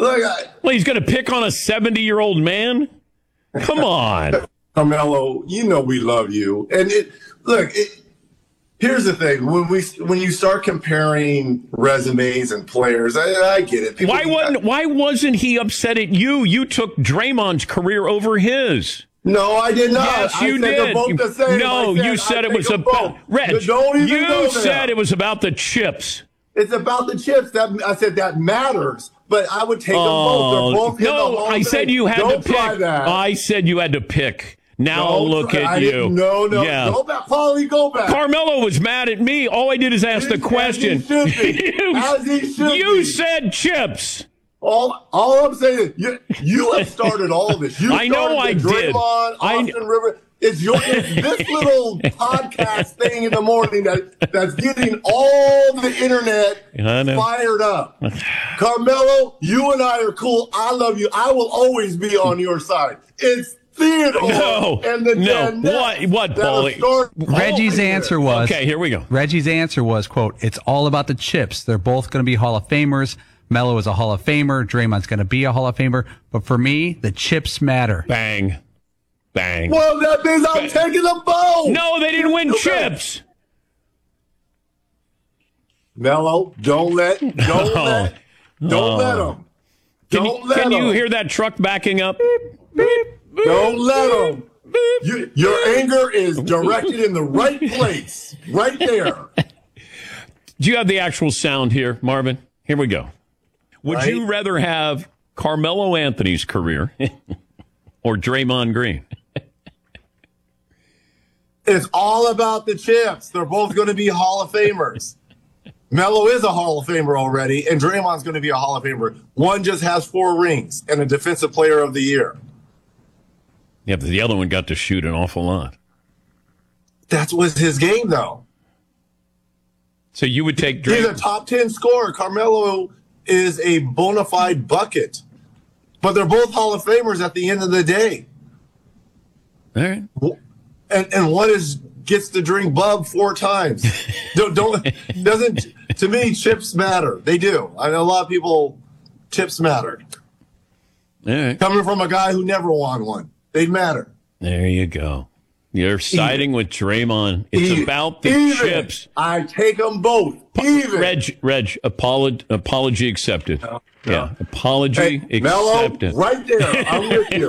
Well, he's going to pick on a 70-year-old man? Come on. Carmelo, you know we love you. And here's the thing. When you start comparing resumes and players, I get it. Why wasn't he upset at you? You took Draymond's career over his. No, I did not. Yes, you did. They're both the same. No, you said it was about Reg. You said it was about the chips. It's about the chips. I said that matters, but I would take them both. They're both in the Hall of Fame. I said you had to pick. Try that. I said you had to pick. Now look at you. No. Yeah. Go back, Paulie. Go back. Carmelo was mad at me. All I did is ask the question. As he should be. You said chips. All I'm saying is you have started all of this. I know I did. Draymond, Austin Rivers. It's this little podcast thing in the morning that's getting all the internet fired up. Carmelo, you and I are cool. I love you. I will always be on your side. It's Theodore and the What, Paulie? Reggie's answer was, okay, here we go. Reggie's answer was, quote, it's all about the chips. They're both going to be Hall of Famers. Melo is a Hall of Famer. Draymond's going to be a Hall of Famer. But for me, the chips matter. Bang. Well, that means I'm taking them both. No, they didn't win chips. Melo, don't let them. Can you hear that truck backing up? Beep, beep, beep, don't let them. Your anger is directed in the right place, right there. Do you have the actual sound here, Marvin? Here we go. Would you rather have Carmelo Anthony's career or Draymond Green? It's all about the chips. They're both going to be Hall of Famers. Melo is a Hall of Famer already, and Draymond's going to be a Hall of Famer. One just has 4 rings and a Defensive Player of the Year. Yeah, but the other one got to shoot an awful lot. That was his game, though. So you would take Draymond. He's a top 10 scorer. Carmelo is a bona fide bucket. But they're both Hall of Famers at the end of the day. All right. And one gets to drink Bub 4 times. Doesn't to me, chips matter. They do. I know a lot of people, chips matter. All right. Coming from a guy who never won one, they matter. There you go. You're siding with Draymond. It's about the chips. I take them both. Even. Reg, apology accepted. No. Yeah, apology accepted. Melo, right there. I'm with you.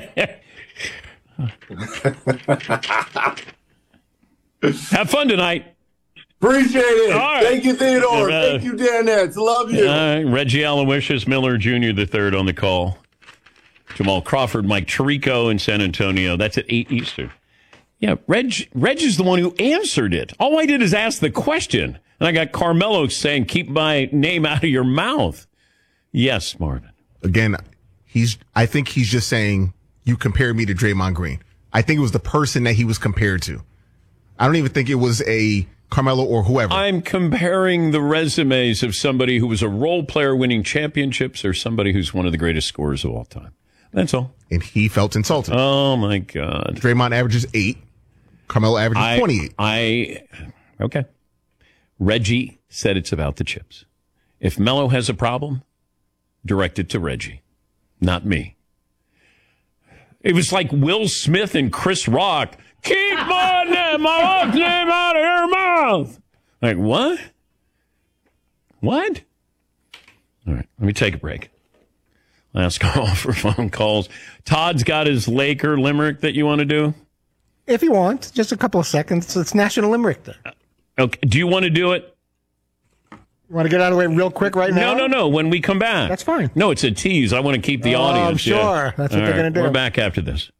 Have fun tonight. Appreciate it. All right. Thank you, Theodore. Thank you, Danettes. Love you. Reggie Aloysius Miller Jr. the third on the call. Jamal Crawford, Mike Tirico in San Antonio. That's at 8 Eastern. Yeah, Reg is the one who answered it. All I did is ask the question. And I got Carmelo saying, keep my name out of your mouth. Yes, Marvin. Again, I think he's just saying, you compared me to Draymond Green. I think it was the person that he was compared to. I don't even think it was a Carmelo or whoever. I'm comparing the resumes of somebody who was a role player winning championships or somebody who's one of the greatest scorers of all time. That's all. And he felt insulted. Oh, my God. Draymond averages 8. Carmelo averages 28. Okay. Reggie said it's about the chips. If Melo has a problem, direct it to Reggie, not me. It was like Will Smith and Chris Rock. Keep my wife's name out of your mouth. Like, what? What? All right, let me take a break. Last call for phone calls. Todd's got his Laker limerick that you want to do? If you want, just a couple of seconds. It's National Limerick Day. Okay. Do you want to do it? You want to get out of the way real quick right now? No. When we come back. That's fine. No, it's a tease. I want to keep the audience. I'm sure. Yeah. That's what they're going to do. We're back after this.